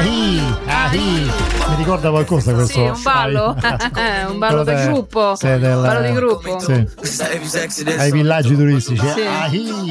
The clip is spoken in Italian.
Mi ricorda qualcosa questo? Sì, un ballo. Un ballo del gruppo. Sì, ballo di gruppo. Sì. Ai villaggi turistici. Sì.